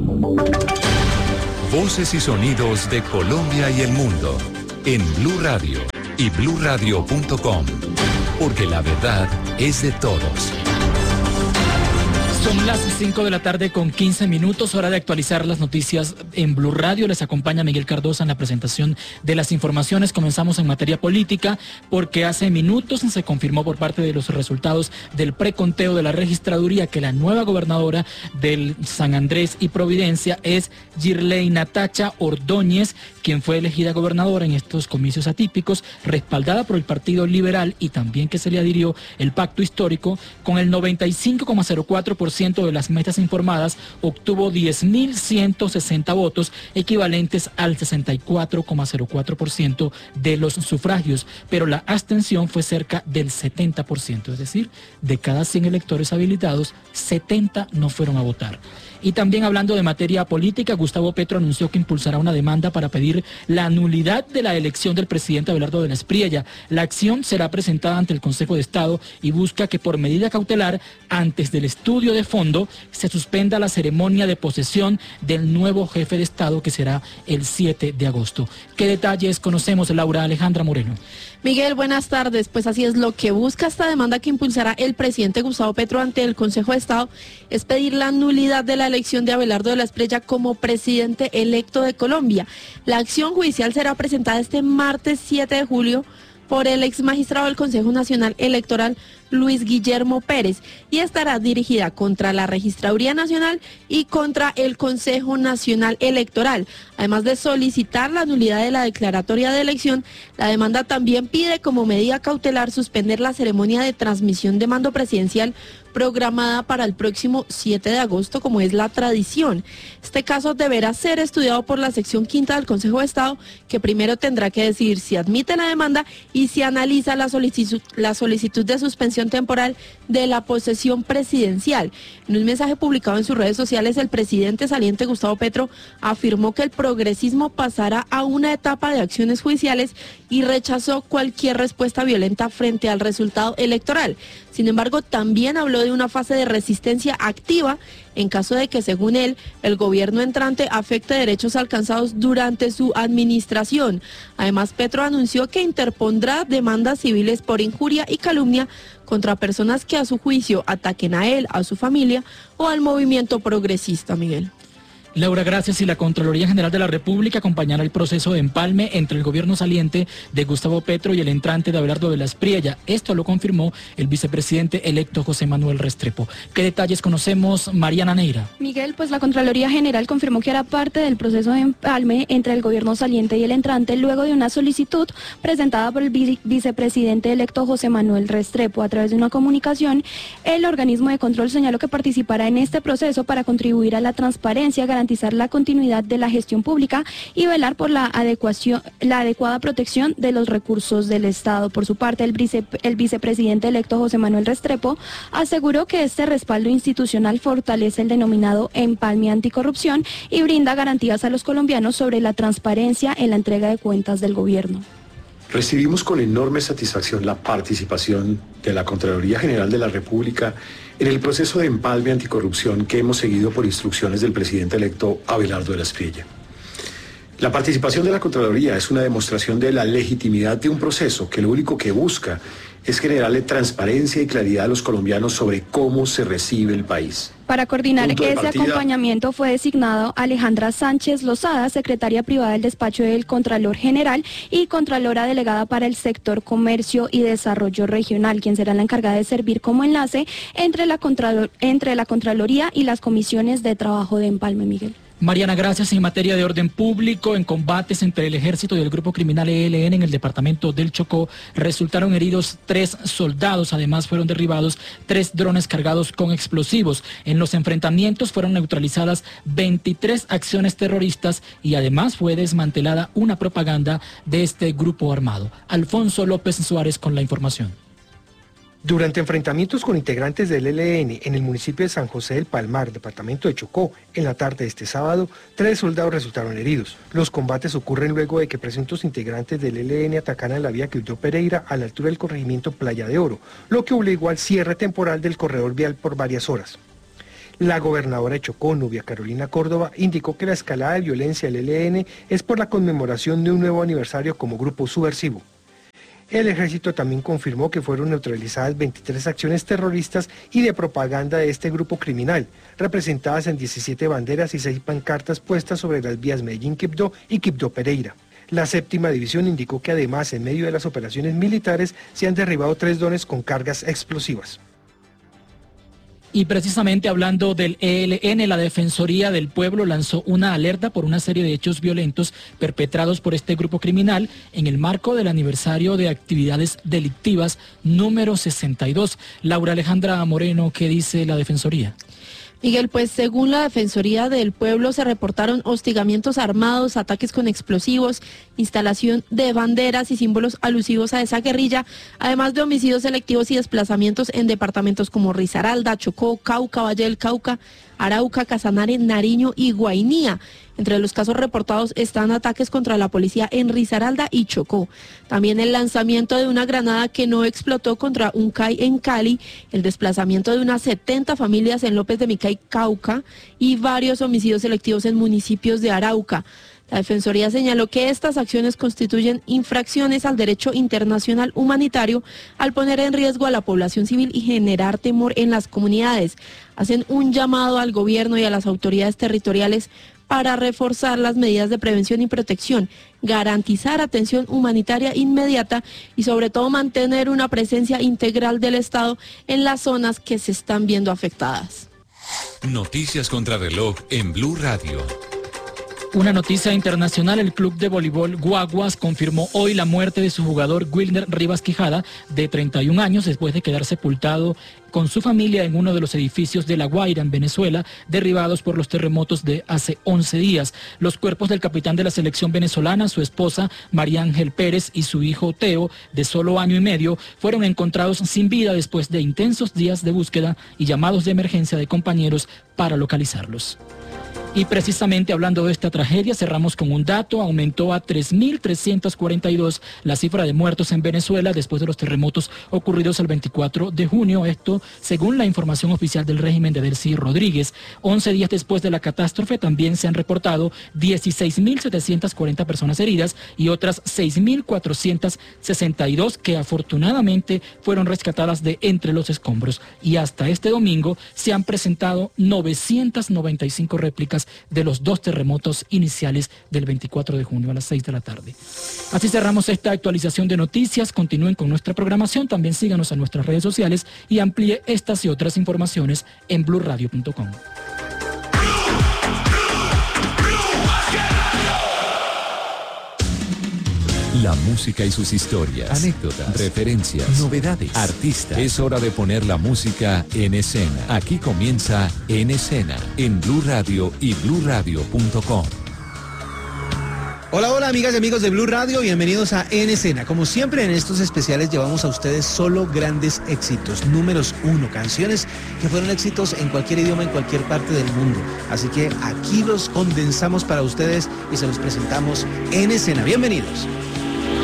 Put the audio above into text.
Voces y sonidos de Colombia y el mundo en Blue Radio y bluradio.com, porque la verdad es de todos. Son las 5 de la tarde con 15 minutos, hora de actualizar las noticias en Blue Radio. Les acompaña Miguel Cardosa en la presentación de las informaciones. Comenzamos en materia política porque hace minutos se confirmó por parte de los resultados del preconteo de la registraduría que la nueva gobernadora del San Andrés y Providencia es Girley Natacha Ordóñez, quien fue elegida gobernadora en estos comicios atípicos, respaldada por el Partido Liberal y también que se le adhirió el Pacto Histórico. Con el 95,04% de las mesas informadas, obtuvo 10.160 votos, equivalentes al 64,04% de los sufragios, pero la abstención fue cerca del 70%, es decir, de cada 100 electores habilitados, 70 no fueron a votar. Y también hablando de materia política, Gustavo Petro anunció que impulsará una demanda para pedir la nulidad de la elección del presidente Abelardo de la Espriella. La acción será presentada ante el Consejo de Estado y busca que por medida cautelar, antes del estudio de fondo, se suspenda la ceremonia de posesión del nuevo jefe de Estado, que será el 7 de agosto. ¿Qué detalles conocemos, Laura Alejandra Moreno? Miguel, buenas tardes. Pues así es, lo que busca esta demanda que impulsará el presidente Gustavo Petro ante el Consejo de Estado es pedir la nulidad de la elección de Abelardo de la Espriella como presidente electo de Colombia. La acción judicial será presentada este martes 7 de julio por el ex magistrado del Consejo Nacional Electoral, Luis Guillermo Pérez, y estará dirigida contra la Registraduría Nacional y contra el Consejo Nacional Electoral. Además de solicitar la nulidad de la declaratoria de elección, la demanda también pide como medida cautelar suspender la ceremonia de transmisión de mando presidencial programada para el próximo 7 de agosto, como es la tradición. Este caso deberá ser estudiado por la sección quinta del Consejo de Estado, que primero tendrá que decidir si admite la demanda y si analiza la solicitud de suspensión temporal de la posesión presidencial. En un mensaje publicado en sus redes sociales, el presidente saliente Gustavo Petro afirmó que el progresismo pasará a una etapa de acciones judiciales y rechazó cualquier respuesta violenta frente al resultado electoral. Sin embargo, también habló de una fase de resistencia activa en caso de que, según él, el gobierno entrante afecte derechos alcanzados durante su administración. Además, Petro anunció que interpondrá demandas civiles por injuria y calumnia contra personas que a su juicio ataquen a él, a su familia o al movimiento progresista, Miguel. Laura, gracias. Y la Contraloría General de la República acompañará el proceso de empalme entre el gobierno saliente de Gustavo Petro y el entrante de Abelardo de la Espriella. Esto lo confirmó el vicepresidente electo José Manuel Restrepo. ¿Qué detalles conocemos, Mariana Neira? Miguel, pues la Contraloría General confirmó que era parte del proceso de empalme entre el gobierno saliente y el entrante luego de una solicitud presentada por el vicepresidente electo José Manuel Restrepo. A través de una comunicación, el organismo de control señaló que participará en este proceso para contribuir a la transparencia, garantizar la continuidad de la gestión pública y velar por la adecuada protección de los recursos del Estado. Por su parte, el vicepresidente electo José Manuel Restrepo aseguró que este respaldo institucional fortalece el denominado empalme anticorrupción y brinda garantías a los colombianos sobre la transparencia en la entrega de cuentas del gobierno. Recibimos con enorme satisfacción la participación de la Contraloría General de la República en el proceso de empalme anticorrupción que hemos seguido por instrucciones del presidente electo Abelardo de la Espriella. La participación de la Contraloría es una demostración de la legitimidad de un proceso que lo único que busca es generarle transparencia y claridad a los colombianos sobre cómo se recibe el país. Para coordinar ese acompañamiento fue designado Alejandra Sánchez Lozada, secretaria privada del despacho del Contralor General y Contralora delegada para el sector Comercio y Desarrollo Regional, quien será la encargada de servir como enlace entre la Contraloría y las comisiones de trabajo de empalme, Miguel. Mariana, gracias. En materia de orden público, en combates entre el ejército y el grupo criminal ELN en el departamento del Chocó, resultaron heridos 3 soldados. Además, fueron derribados 3 drones cargados con explosivos. En los enfrentamientos fueron neutralizadas 23 acciones terroristas y además fue desmantelada una propaganda de este grupo armado. Alfonso López Suárez con la información. Durante enfrentamientos con integrantes del ELN en el municipio de San José del Palmar, departamento de Chocó, en la tarde de este sábado, 3 soldados resultaron heridos. Los combates ocurren luego de que presuntos integrantes del ELN atacaran la vía que huyó Pereira a la altura del corregimiento Playa de Oro, lo que obligó al cierre temporal del corredor vial por varias horas. La gobernadora de Chocó, Nubia Carolina Córdoba, indicó que la escalada de violencia del ELN es por la conmemoración de un nuevo aniversario como grupo subversivo. El ejército también confirmó que fueron neutralizadas 23 acciones terroristas y de propaganda de este grupo criminal, representadas en 17 banderas y 6 pancartas puestas sobre las vías Medellín-Quibdó y Quibdó-Pereira. La séptima división indicó que además, en medio de las operaciones militares, se han derribado 3 drones con cargas explosivas. Y precisamente hablando del ELN, la Defensoría del Pueblo lanzó una alerta por una serie de hechos violentos perpetrados por este grupo criminal en el marco del aniversario de actividades delictivas número 62. Laura Alejandra Moreno, ¿qué dice la Defensoría? Miguel, pues según la Defensoría del Pueblo se reportaron hostigamientos armados, ataques con explosivos, instalación de banderas y símbolos alusivos a esa guerrilla, además de homicidios selectivos y desplazamientos en departamentos como Risaralda, Chocó, Cauca, Valle del Cauca, Arauca, Casanare, Nariño y Guainía. Entre los casos reportados están ataques contra la policía en Risaralda y Chocó. También el lanzamiento de una granada que no explotó contra un CAI en Cali, el desplazamiento de unas 70 familias en López de Micay, Cauca, y varios homicidios selectivos en municipios de Arauca. La Defensoría señaló que estas acciones constituyen infracciones al derecho internacional humanitario al poner en riesgo a la población civil y generar temor en las comunidades. Hacen un llamado al gobierno y a las autoridades territoriales para reforzar las medidas de prevención y protección, garantizar atención humanitaria inmediata y sobre todo mantener una presencia integral del Estado en las zonas que se están viendo afectadas. Noticias contra reloj en Blue Radio. Una noticia internacional, el club de voleibol Guaguas confirmó hoy la muerte de su jugador Wilner Rivas Quijada, de 31 años, después de quedar sepultado con su familia en uno de los edificios de La Guaira, en Venezuela, derribados por los terremotos de hace 11 días. Los cuerpos del capitán de la selección venezolana, su esposa María Ángel Pérez y su hijo Teo, de solo año y medio, fueron encontrados sin vida después de intensos días de búsqueda y llamados de emergencia de compañeros para localizarlos. Y precisamente hablando de esta tragedia, cerramos con un dato: aumentó a 3.342 la cifra de muertos en Venezuela después de los terremotos ocurridos el 24 de junio. Esto según la información oficial del régimen de Delcy Rodríguez. 11 días después de la catástrofe también se han reportado 16.740 personas heridas y otras 6.462 que afortunadamente fueron rescatadas de entre los escombros. Y hasta este domingo se han presentado 995 réplicas de los 2 terremotos iniciales del 24 de junio a las 6 de la tarde. Así cerramos esta actualización de noticias. Continúen con nuestra programación, también síganos en nuestras redes sociales y amplíe estas y otras informaciones en blurradio.com. La música y sus historias, anécdotas, referencias, novedades, artistas. Es hora de poner la música en escena. Aquí comienza En Escena, en Blue Radio y blurradio.com. Hola, hola amigas y amigos de Blue Radio, bienvenidos a En Escena. Como siempre en estos especiales llevamos a ustedes solo grandes éxitos, números 1, canciones que fueron éxitos en cualquier idioma, en cualquier parte del mundo. Así que aquí los condensamos para ustedes y se los presentamos en Escena. Bienvenidos.